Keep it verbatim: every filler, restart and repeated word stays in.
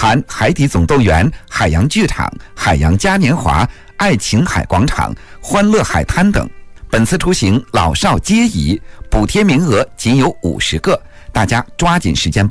含海底总动员、海洋剧场、海洋嘉年华、爱琴海广场、欢乐海滩等。本次出行老少皆宜，补贴名额仅有五十个，大家抓紧时间报。